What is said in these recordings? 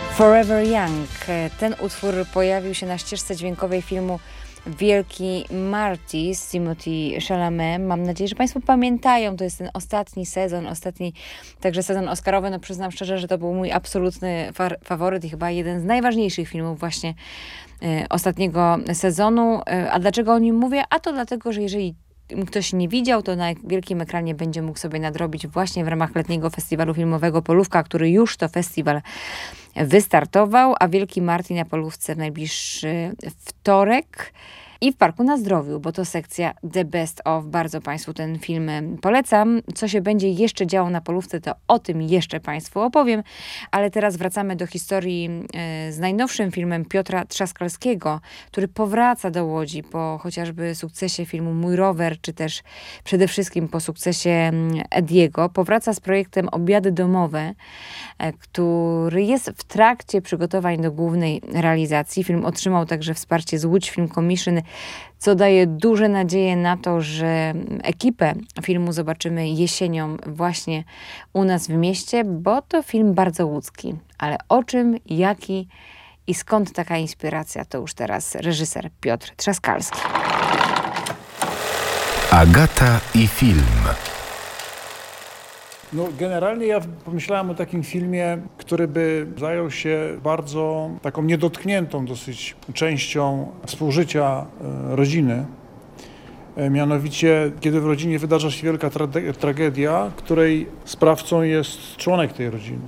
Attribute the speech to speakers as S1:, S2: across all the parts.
S1: Forever Young. Ten utwór pojawił się na ścieżce dźwiękowej filmu Wielki Marty z Timothée Chalamet. Mam nadzieję, że Państwo pamiętają. To jest ten ostatni sezon, także sezon oscarowy. No przyznam szczerze, że to był mój absolutny faworyt i chyba jeden z najważniejszych filmów właśnie ostatniego sezonu. A dlaczego o nim mówię? A to dlatego, że jeżeli ktoś nie widział, to na wielkim ekranie będzie mógł sobie nadrobić właśnie w ramach letniego festiwalu filmowego Polówka, który już to festiwal wystartował, a Wielki Marty na Polówce w najbliższy wtorek i w Parku na Zdrowiu, bo to sekcja The Best Of. Bardzo Państwu ten film polecam. Co się będzie jeszcze działo na Polówce, to o tym jeszcze Państwu opowiem, ale teraz wracamy do historii z najnowszym filmem Piotra Trzaskalskiego, który powraca do Łodzi po chociażby sukcesie filmu Mój rower, czy też przede wszystkim po sukcesie Ediego. Powraca z projektem Obiady domowe, który jest w trakcie przygotowań do głównej realizacji. Film otrzymał także wsparcie z Łódź Film Commission, co daje duże nadzieje na to, że ekipę filmu zobaczymy jesienią właśnie u nas w mieście, bo to film bardzo łódzki. Ale o czym, jaki i skąd taka inspiracja, to już teraz reżyser Piotr Trzaskalski.
S2: Agata i film.
S3: No, generalnie ja pomyślałem o takim filmie, który by zajął się bardzo taką niedotkniętą dosyć częścią współżycia rodziny. Mianowicie, kiedy w rodzinie wydarza się wielka tragedia, której sprawcą jest członek tej rodziny.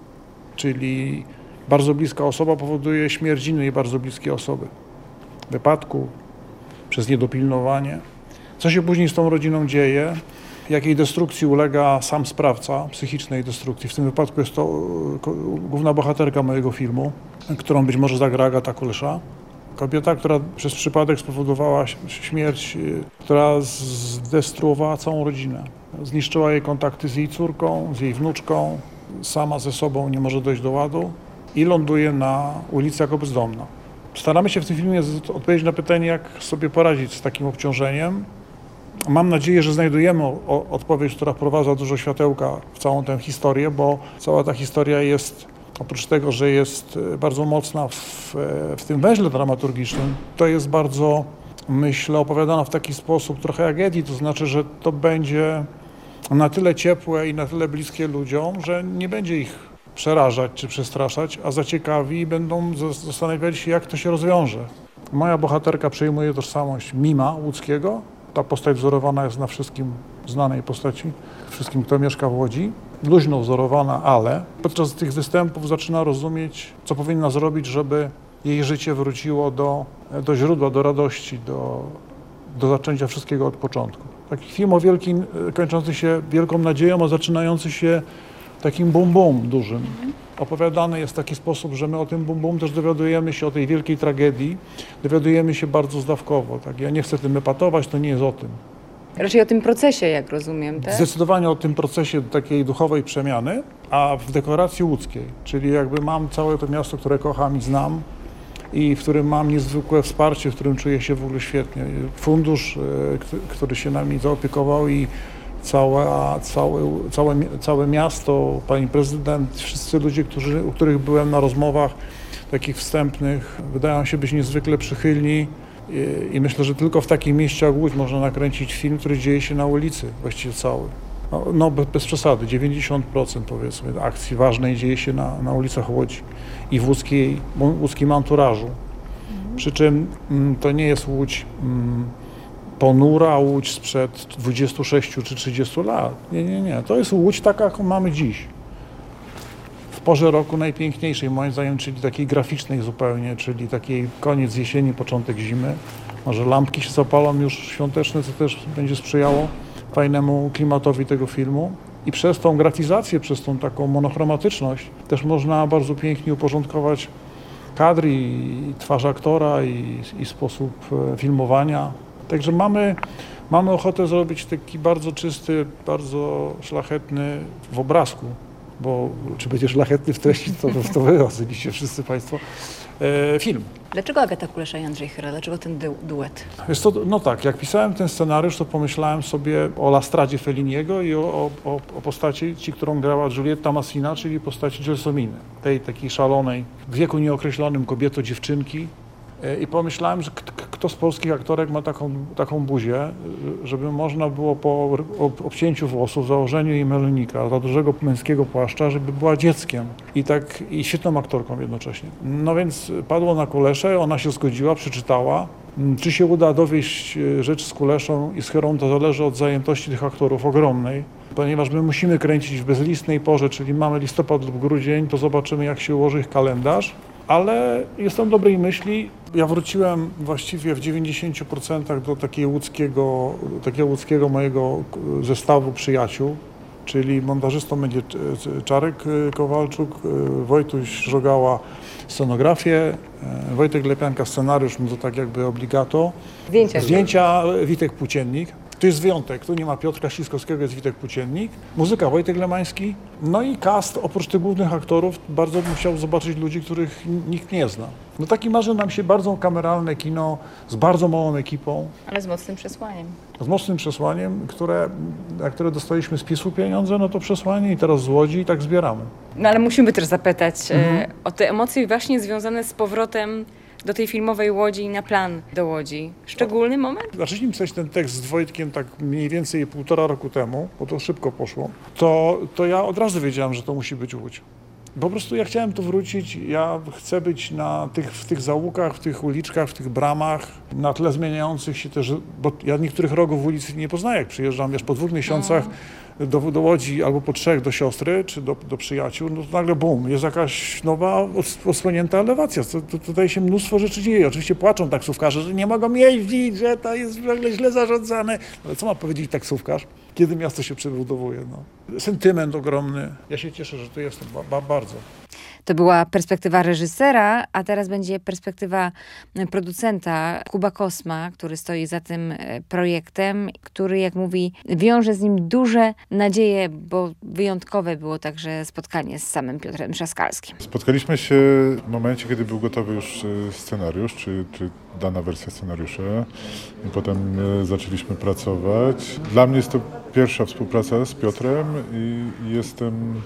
S3: Czyli bardzo bliska osoba powoduje śmierć innej bardzo bliskiej osoby. W wypadku, przez niedopilnowanie. Co się później z tą rodziną dzieje? Jakiej destrukcji ulega sam sprawca, psychicznej destrukcji. W tym wypadku jest to główna bohaterka mojego filmu, którą być może zagra Agata Kulesza. Kobieta, która przez przypadek spowodowała śmierć, która zdestruowała całą rodzinę. Zniszczyła jej kontakty z jej córką, z jej wnuczką, sama ze sobą nie może dojść do ładu i ląduje na ulicy jako bezdomna. Staramy się w tym filmie odpowiedzieć na pytanie, jak sobie poradzić z takim obciążeniem. Mam nadzieję, że znajdujemy odpowiedź, która wprowadza dużo światełka w całą tę historię, bo cała ta historia jest, oprócz tego, że jest bardzo mocna w tym węźle dramaturgicznym, to jest bardzo, myślę, opowiadana w taki sposób trochę jak Eddie, to znaczy, że to będzie na tyle ciepłe i na tyle bliskie ludziom, że nie będzie ich przerażać czy przestraszać, a zaciekawi i będą zastanawiali się, jak to się rozwiąże. Moja bohaterka przejmuje tożsamość mima łódzkiego. Ta postać wzorowana jest na wszystkim znanej postaci, wszystkim, kto mieszka w Łodzi. Luźno wzorowana, ale podczas tych występów zaczyna rozumieć, co powinna zrobić, żeby jej życie wróciło do źródła, do radości, do zaczęcia wszystkiego od początku. Taki film o wielkim, kończący się wielką nadzieją, a zaczynający się takim bum-bum dużym. Opowiadany jest w taki sposób, że my o tym bum-bum też dowiadujemy się, o tej wielkiej tragedii, dowiadujemy się bardzo zdawkowo. Tak? Ja nie chcę tym epatować, to nie jest o tym.
S1: Raczej o tym procesie, jak rozumiem, tak?
S3: Zdecydowanie o tym procesie takiej duchowej przemiany, a w dekoracji łódzkiej, czyli jakby mam całe to miasto, które kocham i znam i w którym mam niezwykłe wsparcie, w którym czuję się w ogóle świetnie. Fundusz, który się nami zaopiekował i całe miasto, pani prezydent, wszyscy ludzie, u których byłem na rozmowach takich wstępnych, wydają się być niezwykle przychylni i myślę, że tylko w takim mieście jak Łódź można nakręcić film, który dzieje się na ulicy, właściwie cały. No bez przesady, 90% powiedzmy akcji ważnej dzieje się na ulicach Łodzi i w łódzkim anturażu. Przy czym to nie jest Łódź ponura, Łódź sprzed 26 czy 30 lat. Nie. To jest Łódź taka, jaką mamy dziś. W porze roku najpiękniejszej, moim zdaniem, czyli takiej graficznej zupełnie, czyli takiej koniec jesieni, początek zimy. Może lampki się zapalą już świąteczne, co też będzie sprzyjało fajnemu klimatowi tego filmu. I przez tą grafizację, przez tą taką monochromatyczność też można bardzo pięknie uporządkować kadry i twarz aktora i sposób filmowania. Także mamy ochotę zrobić taki bardzo czysty, bardzo szlachetny w obrazku bo czy będzie szlachetny w treści, to wy ocenicie wszyscy Państwo, film.
S1: Dlaczego Agata Kulesza i Andrzej Chyra? Dlaczego ten duet?
S3: Wiesz co, no tak, jak pisałem ten scenariusz, to pomyślałem sobie o Lastradzie Felliniego i o postaci, którą grała Giulietta Massina, czyli postaci Gelsominy, tej takiej szalonej, w wieku nieokreślonym dziewczynki. I pomyślałem, że kto z polskich aktorek ma taką buzię, żeby można było po obcięciu włosów, założeniu jej melonika, za dużego męskiego płaszcza, żeby była dzieckiem i świetną aktorką jednocześnie. No więc padło na Kuleszę, ona się zgodziła, przeczytała. Czy się uda dowieść rzecz z Kuleszą i z Chyrą, to zależy od zajętości tych aktorów ogromnej, ponieważ my musimy kręcić w bezlistnej porze, czyli mamy listopad lub grudzień, to zobaczymy, jak się ułoży ich kalendarz. Ale jestem dobrej myśli. Ja wróciłem właściwie w 90% do takiego łódzkiego mojego zestawu przyjaciół, czyli montażystą będzie Czarek Kowalczuk, Wojtuś Żogała scenografię, Wojtek Lepianka scenariusz, no to tak jakby obligato. Zdjęcia Witek Płóciennik. To jest wyjątek, tu nie ma Piotra Śliskowskiego, jest Witek Płóciennik, muzyka Wojtek Lemański, no i cast, oprócz tych głównych aktorów, bardzo bym chciał zobaczyć ludzi, których nikt nie zna. No taki marzy nam się bardzo kameralne kino z bardzo małą ekipą.
S1: Ale z mocnym przesłaniem.
S3: Z mocnym przesłaniem, na które dostaliśmy z PiS-u pieniądze, no to przesłanie i teraz z Łodzi i tak zbieramy.
S1: No ale musimy też zapytać o te emocje właśnie związane z powrotem do tej filmowej Łodzi i na plan do Łodzi. Szczególny moment?
S3: Zaczęliśmy pisać ten tekst z Wojtkiem tak mniej więcej 1,5 roku temu, bo to szybko poszło. To ja od razu wiedziałem, że to musi być Łódź. Po prostu ja chciałem tu wrócić, ja chcę być w tych zaułkach, w tych uliczkach, w tych bramach, na tle zmieniających się też, bo ja niektórych rogów ulic nie poznaję, jak przyjeżdżam, po 2 miesiącach do Łodzi albo po 3 do siostry czy do przyjaciół, no to nagle bum, jest jakaś nowa, odsłonięta elewacja. Tutaj się mnóstwo rzeczy dzieje. Oczywiście płaczą taksówkarze, że nie mogą jeździć, że to jest w ogóle źle zarządzane. Ale co ma powiedzieć taksówkarz, kiedy miasto się przebudowuje? No. Sentyment ogromny. Ja się cieszę, że tu jestem, bardzo.
S1: To była perspektywa reżysera, a teraz będzie perspektywa producenta Kuba Kosma, który stoi za tym projektem, który, jak mówi, wiąże z nim duże nadzieje, bo wyjątkowe było także spotkanie z samym Piotrem Trzaskalskim.
S4: Spotkaliśmy się w momencie, kiedy był gotowy już scenariusz, czy dana wersja scenariusza i potem zaczęliśmy pracować. Dla mnie jest to pierwsza współpraca z Piotrem i jestem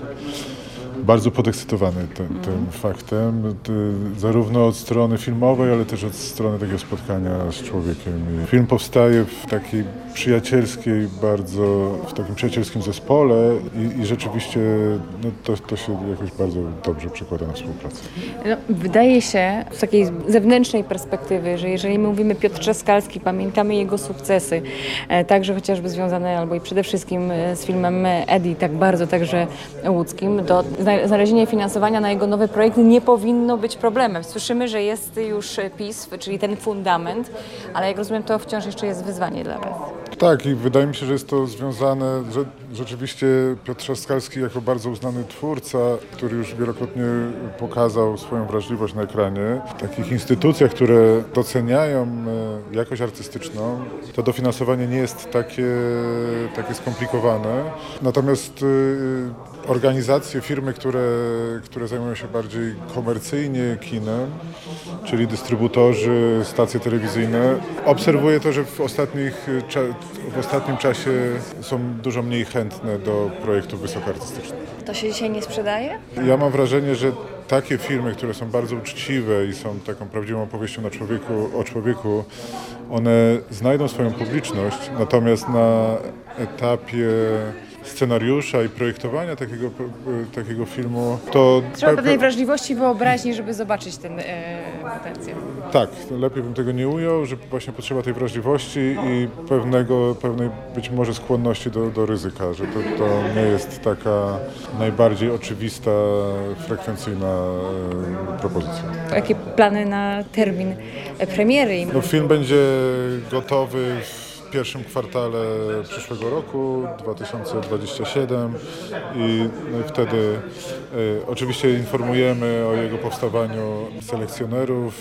S4: bardzo podekscytowany tym faktem, zarówno od strony filmowej, ale też od strony takiego spotkania z człowiekiem. Film powstaje w takiej w takim przyjacielskim zespole i rzeczywiście no, to się jakoś bardzo dobrze przekłada na współpracę.
S1: No, wydaje się z takiej zewnętrznej perspektywy, że jeżeli mówimy Piotr Trzaskalski, pamiętamy jego sukcesy, także chociażby związane albo i przede wszystkim z filmem Eddie, tak bardzo także łódzkim, to znalezienie finansowania na jego nowy projekt nie powinno być problemem. Słyszymy, że jest już PiS, czyli ten fundament, ale jak rozumiem, to wciąż jeszcze jest wyzwanie dla Was.
S4: Tak, i wydaje mi się, że jest to związane, że rzeczywiście Piotr Trzaskalski jako bardzo uznany twórca, który już wielokrotnie pokazał swoją wrażliwość na ekranie, w takich instytucjach, które doceniają jakość artystyczną, to dofinansowanie nie jest takie skomplikowane. Natomiast organizacje, firmy, które zajmują się bardziej komercyjnie kinem, czyli dystrybutorzy, stacje telewizyjne, obserwuję to, że w ostatnim czasie są dużo mniej chętne do projektów wysokoartystycznych.
S1: To się dzisiaj nie sprzedaje?
S4: Ja mam wrażenie, że takie filmy, które są bardzo uczciwe i są taką prawdziwą opowieścią o człowieku, one znajdą swoją publiczność, natomiast na etapie scenariusza i projektowania takiego filmu, to
S1: Trzeba pewnej wrażliwości i wyobraźni, żeby zobaczyć ten potencjał.
S4: Tak, lepiej bym tego nie ujął, że właśnie potrzeba tej wrażliwości i pewnej być może skłonności do ryzyka, że to nie jest taka najbardziej oczywista, frekwencyjna propozycja.
S1: Jakie plany na termin premiery?
S4: No, film będzie gotowy w pierwszym kwartale przyszłego roku, 2027 i wtedy oczywiście informujemy o jego powstawaniu selekcjonerów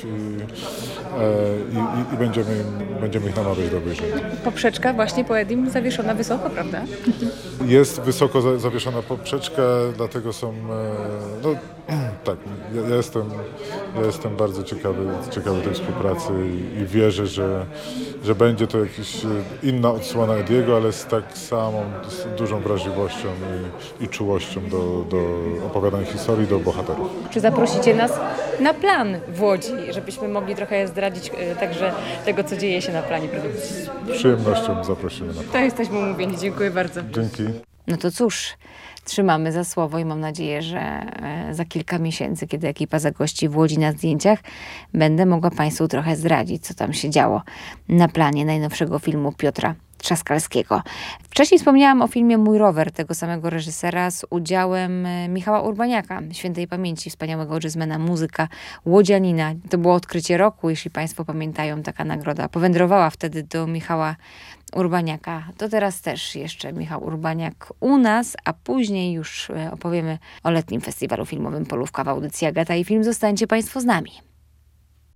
S4: i będziemy ich namawiać do obejrzenia.
S1: Poprzeczka właśnie po Edim zawieszona wysoko, prawda?
S4: Jest wysoko zawieszona poprzeczka, dlatego są, no tak, ja jestem bardzo ciekawy tej współpracy i wierzę, że będzie to jakaś inna odsłona Ediego, ale z tak samą, z dużą wrażliwością i czułością do opowiadanej historii, do bohaterów.
S1: Czy zaprosicie nas na plan w Łodzi, żebyśmy mogli trochę zdradzić także tego, co dzieje się na planie produkcji?
S4: Z przyjemnością zaprosimy na to.
S1: To jesteśmy umówieni. Dziękuję bardzo.
S4: Dzięki.
S1: No to cóż, trzymamy za słowo i mam nadzieję, że za kilka miesięcy, kiedy ekipa zagości w Łodzi na zdjęciach, będę mogła Państwu trochę zdradzić, co tam się działo na planie najnowszego filmu Piotra Trzaskalskiego. Wcześniej wspomniałam o filmie Mój rower, tego samego reżysera z udziałem Michała Urbaniaka, świętej pamięci, wspaniałego jazzmana, muzyka, łodzianina. To było odkrycie roku, jeśli Państwo pamiętają, taka nagroda powędrowała wtedy do Michała Urbaniaka. To teraz też jeszcze Michał Urbaniak u nas, a później już opowiemy o letnim festiwalu filmowym Polówka w audycji Agata i Film. Zostańcie Państwo z nami.